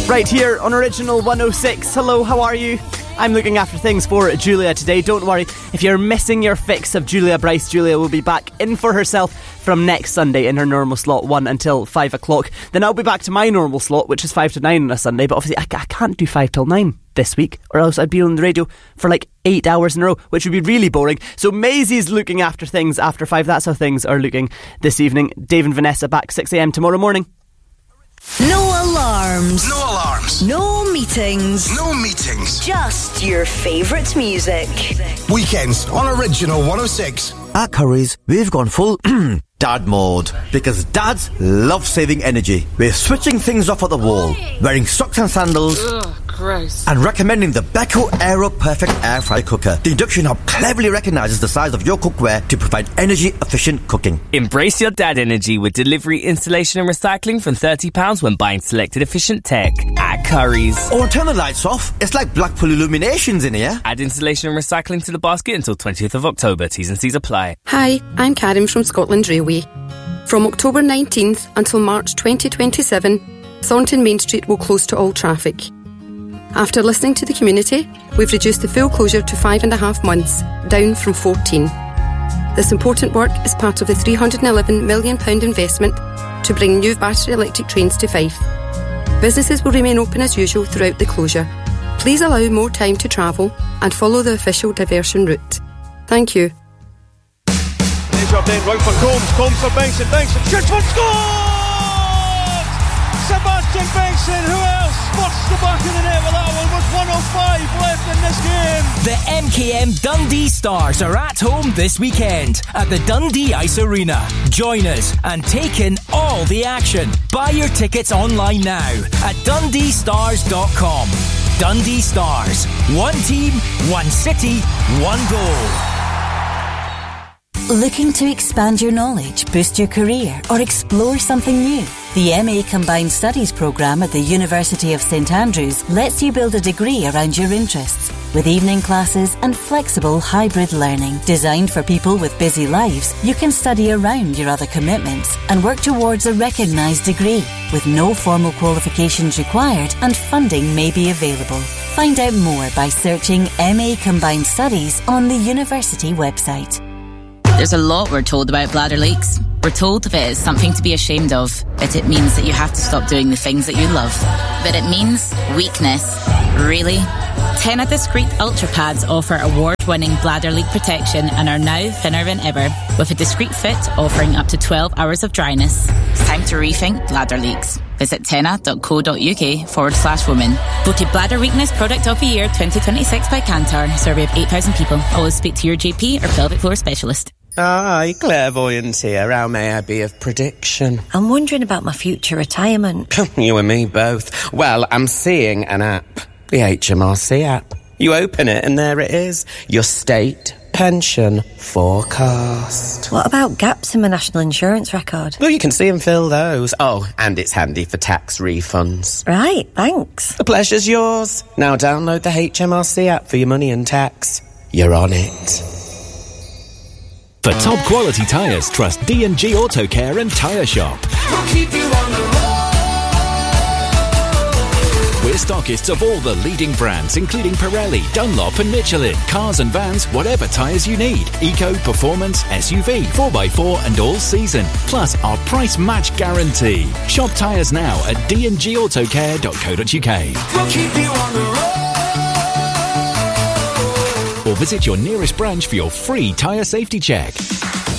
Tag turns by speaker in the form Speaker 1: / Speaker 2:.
Speaker 1: Right here on Original 106. Hello, how are you? I'm looking after things for Julia today. Don't worry, if you're missing your fix of Julia Bryce, Julia will be back in for herself from next Sunday in her normal slot 1 until 5 o'clock. Then I'll be back to my normal slot, which is 5 to 9 on a Sunday. But obviously I can't do 5 till 9 this week, or else I'd be on the radio for like 8 hours in a row, which would be really boring. So Maisie's looking after things after 5. That's how things are looking this evening. Dave and Vanessa back 6 a.m. tomorrow morning.
Speaker 2: No alarms.
Speaker 3: No alarms.
Speaker 2: No meetings.
Speaker 3: No meetings.
Speaker 2: Just your favourite music.
Speaker 3: Weekends on Original 106.
Speaker 4: At Curry's, we've gone full dad mode because dads love saving energy. We're switching things off at the wall, wearing socks and sandals.
Speaker 5: Ugh, gross.
Speaker 4: And recommending the Beko Aero Perfect Air Fry Cooker. The induction hob cleverly recognises the size of your cookware to provide energy-efficient cooking.
Speaker 6: Embrace your dad energy with delivery, installation and recycling from £30 when buying selected efficient tech at Curry's.
Speaker 4: Or turn the lights off. It's like Blackpool Illuminations in here.
Speaker 6: Add installation and recycling to the basket until 20th of October. T's and C's apply.
Speaker 7: Hi, I'm Karen from Scotland Railway. From October 19th until March 2027, Thornton Main Street will close to all traffic. After listening to the community, we've reduced the full closure to 5.5 months, down from 14. This important work is part of the £311 million investment to bring new battery electric trains to Fife. Businesses will remain open as usual throughout the closure. Please allow more time to travel and follow the official diversion route. Thank you.
Speaker 8: Job then, right for Combs for Benson, shoots one, scores! Sebastian Benson, who else spots the back of the net with that one, with 1:05 left in this game.
Speaker 9: The MKM Dundee Stars are at home this weekend at the Dundee Ice Arena. Join us and take in all the action. Buy your tickets online now at dundeestars.com. Dundee Stars. One team, one city, one goal.
Speaker 10: Looking to expand your knowledge, boost your career, or explore something new? The MA Combined Studies programme at the University of St Andrews lets you build a degree around your interests, with evening classes and flexible hybrid learning. Designed for people with busy lives, you can study around your other commitments and work towards a recognised degree, with no formal qualifications required and funding may be available. Find out more by searching MA Combined Studies on the university website.
Speaker 11: There's a lot we're told about bladder leaks. We're told that it is something to be ashamed of, that it means that you have to stop doing the things that you love. But it means weakness. Really? Tena Discreet Ultra Pads offer award-winning bladder leak protection and are now thinner than ever, with a discreet fit offering up to 12 hours of dryness. It's time to rethink bladder leaks. Visit tena.co.uk/women. Voted Bladder Weakness Product of the Year 2026 by Kantar. Survey of 8,000 people. Always speak to your GP or pelvic floor specialist.
Speaker 12: Hi, clairvoyance here. How may I be of prediction?
Speaker 13: I'm wondering about my future retirement.
Speaker 12: You and me both. Well, I'm seeing an app. The HMRC app. You open it and there it is. Your state pension forecast.
Speaker 13: What about gaps in my national insurance record?
Speaker 12: Well, you can see and fill those. Oh, and it's handy for tax refunds.
Speaker 13: Right, thanks.
Speaker 12: The pleasure's yours. Now download the HMRC app for your money and tax. You're on it.
Speaker 14: For top quality tyres, trust D&G Auto Care and Tyre Shop.
Speaker 15: We'll keep you on the road.
Speaker 14: We're stockists of all the leading brands, including Pirelli, Dunlop and Michelin. Cars and vans, whatever tyres you need. Eco, performance, SUV, 4x4 and all season. Plus our price match guarantee. Shop tyres now at dngautocare.co.uk.
Speaker 15: We'll keep you on the road.
Speaker 14: Or visit your nearest branch for your free tyre safety check.